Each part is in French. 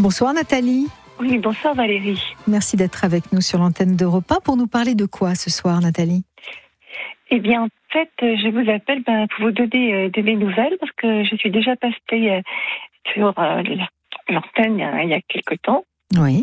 Bonsoir Nathalie. Oui, bonsoir Valérie. Merci d'être avec nous sur l'antenne d'Europe 1 pour nous parler de quoi ce soir, Nathalie? Eh bien, en fait, je vous appelle pour vous donner de mes nouvelles parce que je suis déjà passée sur l'antenne il y a quelque temps. Oui.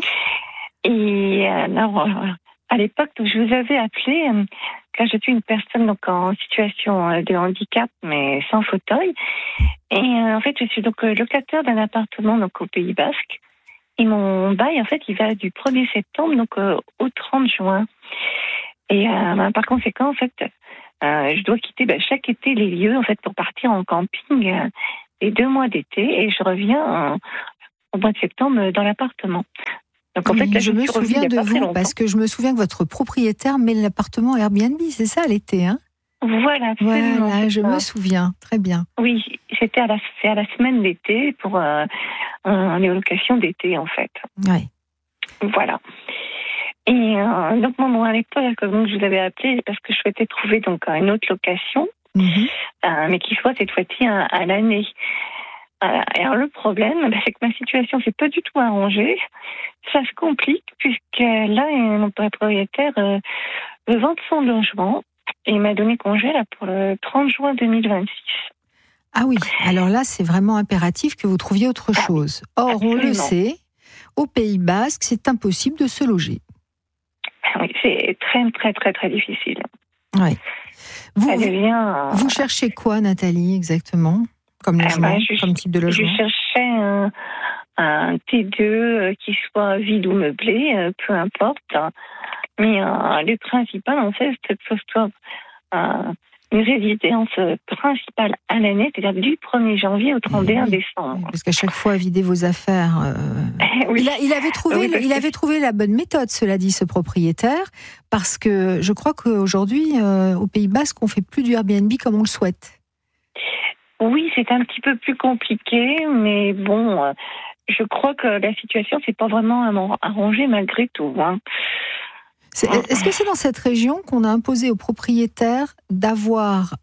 Et à l'époque, je vous avais appelé car je suis une personne donc en situation de handicap mais sans fauteuil. Et en fait, je suis donc locataire d'un appartement donc au Pays Basque. Et mon bail, en fait, il va du 1er septembre donc au 30 juin. Et par conséquent, en fait, je dois quitter chaque été les lieux en fait pour partir en camping les 2 mois d'été et je reviens au mois de septembre dans l'appartement. Donc en fait, là, je me souviens de vous parce que je me souviens que votre propriétaire met l'appartement Airbnb, c'est ça l'été, hein? Voilà, absolument. Voilà, je me souviens, très bien. Oui, c'est à la semaine d'été pour une location d'été en fait. Oui. Voilà. Et donc moi à l'époque, donc je vous avais appelé parce que je souhaitais trouver donc une autre location, mais qui soit cette fois-ci à l'année. Et alors le problème, c'est que ma situation s'est pas du tout arrangée. Ça se complique puisque là mon propriétaire veut vendre son logement et il m'a donné congé là pour le 30 juin 2026. Ah oui, alors là c'est vraiment impératif que vous trouviez autre chose. Or absolument. On le sait, au Pays Basque c'est impossible de se loger. Oui, c'est très très très très difficile. Oui. Vous cherchez quoi, Nathalie, exactement, comme logement, comme type de logement? Je cherchais un T2 qui soit vide ou meublé, peu importe. Mais le principal, en fait, c'est que ce soit une résidence principale à l'année, c'est-à-dire du 1er janvier au 31 décembre. Parce qu'à chaque fois, vider vos affaires. Oui. Il avait trouvé la bonne méthode, cela dit, ce propriétaire, parce que je crois qu'aujourd'hui, au Pays Basque, on ne fait plus du Airbnb comme on le souhaite. Oui, c'est un petit peu plus compliqué, mais bon, je crois que la situation s'est pas vraiment arrangée malgré tout. Hein. Est-ce que c'est dans cette région qu'on a imposé aux propriétaires d'avoir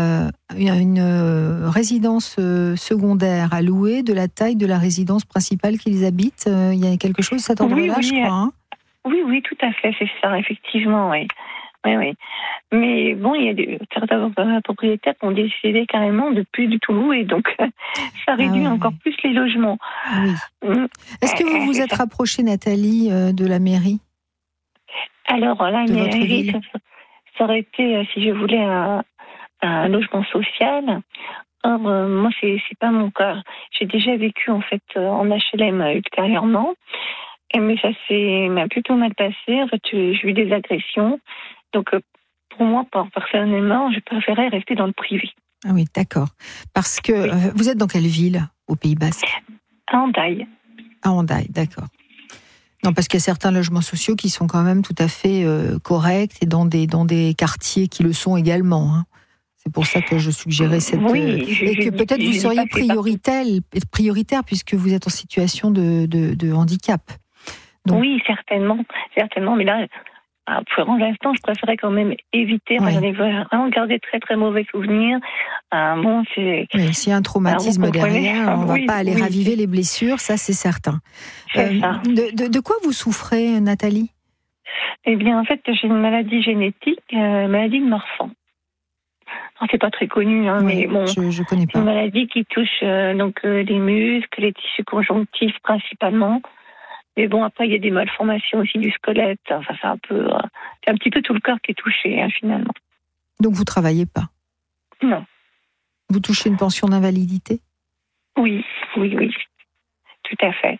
une résidence secondaire à louer de la taille de la résidence principale qu'ils habitent? Il y a quelque chose de cet ordre-là, je crois. Hein? Oui, tout à fait, c'est ça, effectivement, oui. Oui. Mais bon, il y a certains propriétaires qui ont décidé carrément de plus du tout louer, donc ça réduit encore plus les logements. Ah oui. Est-ce que vous vous êtes rapprochée, Nathalie, de la mairie? Alors la mairie, ça aurait été, si je voulais, un logement social. Or, moi, c'est pas mon cas. J'ai déjà vécu, en fait, en HLM ultérieurement. Mais ça m'a plutôt mal passé. En fait, j'ai eu des agressions. Donc, pour moi, personnellement, je préférais rester dans le privé. Ah oui, d'accord. Parce que vous êtes dans quelle ville, au Pays Basque? À Hendaye. À Hendaye, d'accord. Non, parce qu'il y a certains logements sociaux qui sont quand même tout à fait corrects et dans des quartiers qui le sont également. Hein. C'est pour ça que je suggérais cette... et que peut-être vous seriez prioritaire puisque vous êtes en situation de handicap. Donc... Oui, certainement. Mais là, pour l'instant, je préférais quand même éviter. J'en ai vraiment gardé très très mauvais souvenirs. S'il y a un traumatisme derrière, on ne va pas aller raviver les blessures, ça c'est certain. C'est ça. De quoi vous souffrez, Nathalie? Eh bien, en fait, j'ai une maladie génétique, maladie de Marfan. C'est pas très connu, mais bon, je connais pas. C'est une maladie qui touche les muscles, les tissus conjonctifs principalement. Mais bon, après, il y a des malformations aussi du squelette. Enfin, c'est un petit peu tout le corps qui est touché, finalement. Donc, vous travaillez pas? Non. Vous touchez une pension d'invalidité? Oui. Tout à fait.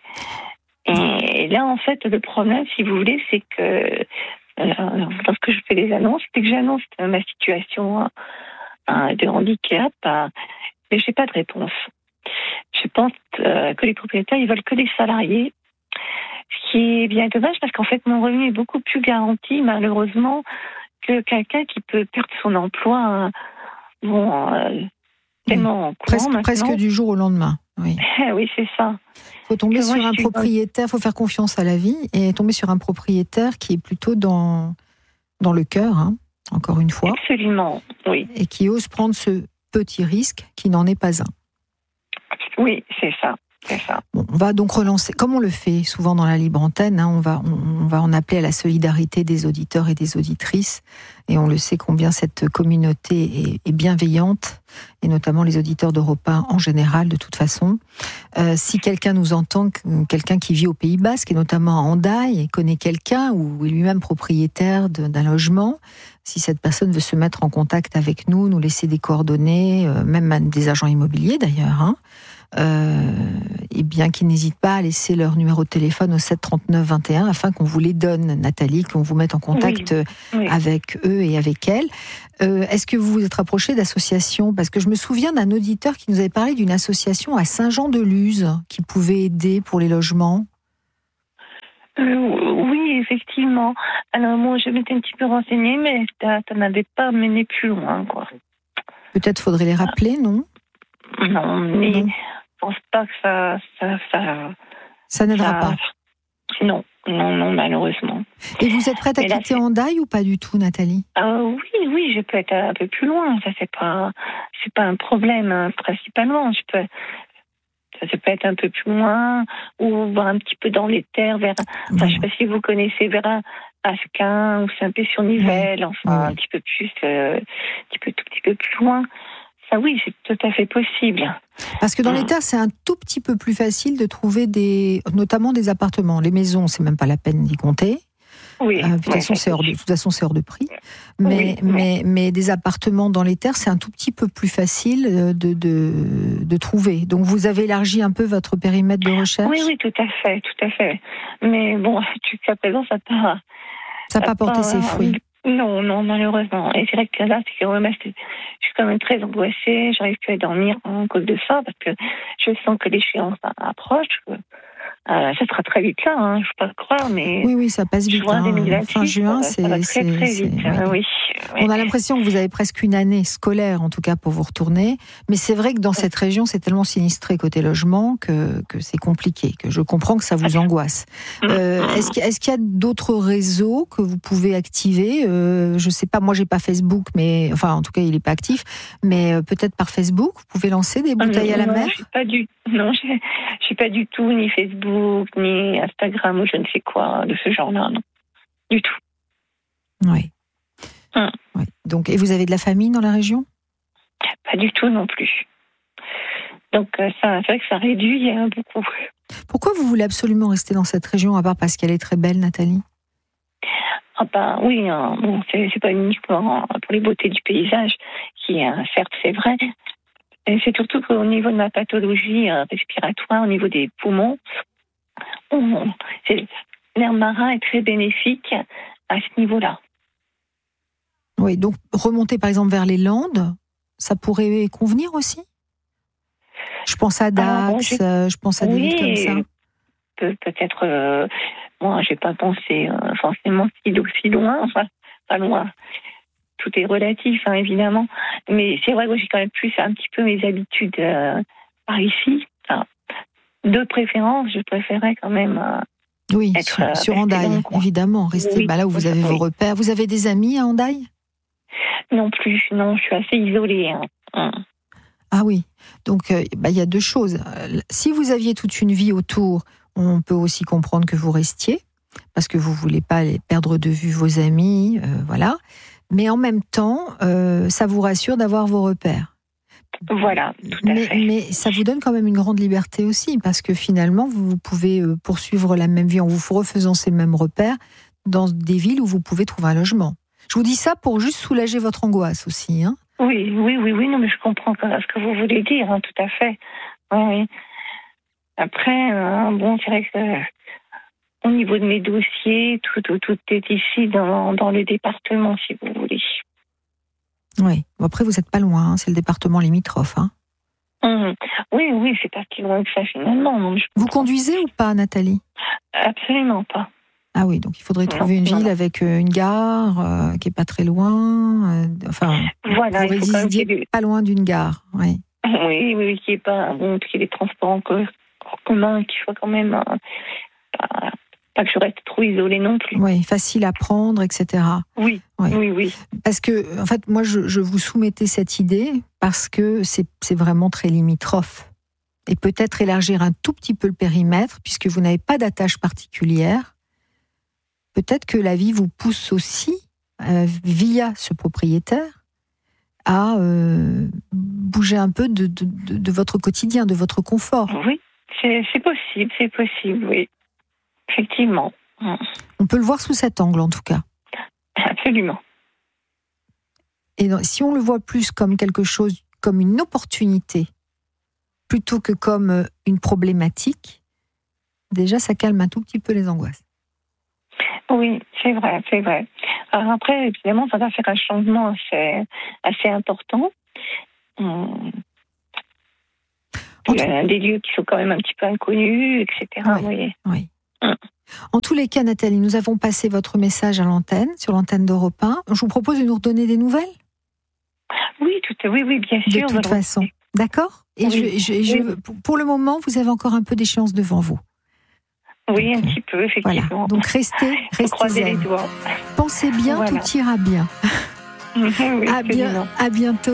Et là, en fait, le problème, si vous voulez, c'est que lorsque je fais des annonces, c'est que j'annonce ma situation de handicap, mais je n'ai pas de réponse. Je pense que les propriétaires, ils veulent que les salariés. Ce qui est bien dommage parce qu'en fait, mon revenu est beaucoup plus garanti, malheureusement, que quelqu'un qui peut perdre son emploi tellement courant presque du jour au lendemain. Oui, oui, c'est ça. Il faut tomber sur un propriétaire, il faut faire confiance à la vie et tomber sur un propriétaire qui est plutôt dans le cœur, encore une fois. Absolument, oui. Et qui ose prendre ce petit risque qui n'en est pas un. Oui, c'est ça. c'est ça. Bon, on va donc relancer, comme on le fait souvent dans la libre antenne, on va en appeler à la solidarité des auditeurs et des auditrices. Et on le sait combien cette communauté est bienveillante, et notamment les auditeurs d'Europe 1 en général, de toute façon. Si quelqu'un nous entend, quelqu'un qui vit au Pays Basque, et notamment à Hendaye, et connaît quelqu'un, ou est lui-même propriétaire d'un logement, si cette personne veut se mettre en contact avec nous, nous laisser des coordonnées, même des agents immobiliers d'ailleurs, et bien qu'ils n'hésitent pas à laisser leur numéro de téléphone au 7 39 21 afin qu'on vous les donne, Nathalie, qu'on vous mette en contact avec eux et avec elles. Est-ce que vous vous êtes rapproché d'associations? Parce que je me souviens d'un auditeur qui nous avait parlé d'une association à Saint-Jean-de-Luz qui pouvait aider pour les logements. Oui, effectivement. Alors moi, je m'étais un petit peu renseignée, mais ça n'avait pas mené plus loin, quoi. Peut-être faudrait les rappeler, non? Non, mais non. Je pense pas que ça n'aidera pas. Non, malheureusement. Et vous êtes prête à quitter Hendaye ou pas du tout, Nathalie? Oui, je peux être un peu plus loin. Ça, c'est pas un problème, hein, principalement. Ça peut être un peu plus loin, ou voir un petit peu dans les terres, je sais pas si vous connaissez, vers Asquin ou Saint-Pé-sur-Nivelle, un petit peu plus, tout petit peu plus loin. Ça, oui, c'est tout à fait possible. Parce que dans les terres, c'est un tout petit peu plus facile de trouver notamment des appartements. Les maisons, c'est même pas la peine d'y compter. Oui. De toute façon, c'est hors de prix. Mais des appartements dans les terres, c'est un tout petit peu plus facile de trouver. Donc, vous avez élargi un peu votre périmètre de recherche? Oui, tout à fait. Mais bon, jusqu'à présent, ça n'a pas porté ses fruits. Non, malheureusement. Et c'est vrai que là, je suis quand même très angoissée. J'arrive plus à dormir en cause de ça, parce que je sens que l'échéance approche. Ça sera très vite là, je ne peux pas le croire, mais... Oui, ça passe vite. Juin 2028, fin juin, ça va très vite. Oui. On a l'impression que vous avez presque une année scolaire, en tout cas, pour vous retourner. Mais c'est vrai que dans cette région, c'est tellement sinistré côté logement que c'est compliqué, que je comprends que ça vous angoisse. Est-ce qu'il y a d'autres réseaux que vous pouvez activer? Je ne sais pas, moi, j'ai pas Facebook, mais... Enfin, en tout cas, il n'est pas actif. Mais peut-être par Facebook, vous pouvez lancer des bouteilles à la mer? Je suis pas du tout ni Facebook, ni Instagram ou je ne sais quoi de ce genre-là, non. Du tout. Oui. Oui. Donc, et vous avez de la famille dans la région? Pas du tout non plus. Donc, c'est vrai que ça réduit beaucoup. Pourquoi vous voulez absolument rester dans cette région, à part parce qu'elle est très belle, Nathalie? Oui, c'est pas uniquement pour les beautés du paysage, qui, certes, c'est vrai. Et c'est surtout qu'au niveau de ma pathologie respiratoire, au niveau des poumons, l'air marin est très bénéfique à ce niveau-là. Oui, donc remonter par exemple vers les Landes, ça pourrait convenir aussi? Je pense à Dax, je pense à des villes comme ça. Peut-être, moi, j'ai pas pensé forcément si loin, pas loin. Tout est relatif, évidemment. Mais c'est vrai que j'ai quand même plus un petit peu mes habitudes par ici. De préférence, je préférais quand même être sur Hendaye, évidemment. Rester là où vous avez vos repères. Vous avez des amis à Hendaye? Non plus, non, je suis assez isolée. Ah oui, donc il y a deux choses. Si vous aviez toute une vie autour, on peut aussi comprendre que vous restiez, parce que vous ne voulez pas perdre de vue vos amis, voilà. Mais en même temps, ça vous rassure d'avoir vos repères. Voilà, tout à fait. Mais ça vous donne quand même une grande liberté aussi, parce que finalement, vous pouvez poursuivre la même vie en vous refaisant ces mêmes repères dans des villes où vous pouvez trouver un logement. Je vous dis ça pour juste soulager votre angoisse aussi. Oui, non, mais je comprends ce que vous voulez dire, tout à fait. Oui. Après, c'est vrai que au niveau de mes dossiers, tout est ici dans le département, si vous voulez. Oui. Après, vous n'êtes pas loin, c'est le département limitrophe. Oui, c'est pas si loin que ça finalement. Non, vous conduisez ou pas, Nathalie? Absolument pas. Ah oui, donc il faudrait trouver une ville avec une gare qui est pas très loin. Voilà, vous résidiez pas loin d'une gare. Oui, qui est pas qu'il y ait des transports en commun, qu'il soit quand même pas que je reste trop isolée non plus. Oui, facile à prendre, etc. Oui. Parce que, en fait, moi, je vous soumettais cette idée parce que c'est vraiment très limitrophe. et peut-être élargir un tout petit peu le périmètre, puisque vous n'avez pas d'attache particulière. Peut-être que la vie vous pousse aussi, via ce propriétaire, à bouger un peu de votre quotidien, de votre confort. Oui, c'est possible, oui. Effectivement. On peut le voir sous cet angle, en tout cas. Absolument. Et donc, si on le voit plus comme quelque chose, comme une opportunité, plutôt que comme une problématique, déjà, ça calme un tout petit peu les angoisses. Oui, c'est vrai. Alors après, évidemment, ça va faire un changement assez important. Des lieux qui sont quand même un petit peu inconnus, etc. Oui. En tous les cas, Nathalie, nous avons passé votre message à l'antenne, sur l'antenne d'Europe 1. Je vous propose de nous redonner des nouvelles. Oui, bien sûr. De toute façon, d'accord. Et pour le moment, vous avez encore un peu d'échéance devant vous. Oui, un petit peu, effectivement. Voilà. Donc restez croisez les doigts. Pensez bien, tout ira bien. Oui, à bientôt.